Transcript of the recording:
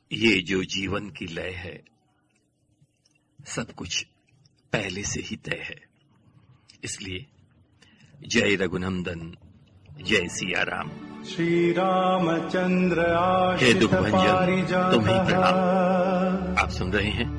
ये जो जीवन की लय है, सब कुछ पहले से ही तय है। इसलिए जय रघुनंदन, जय सिया राम। श्री रामचंद्र हे दुख भंजन, तुम्हें प्रणाम। आप सुन रहे हैं